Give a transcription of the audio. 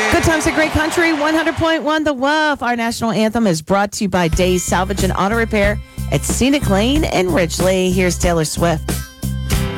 Good Times at Great Country, 100.1 The Woof. Our national anthem is brought to you by Days Salvage and Auto Repair at Scenic Lane in Ridgely. Here's Taylor Swift.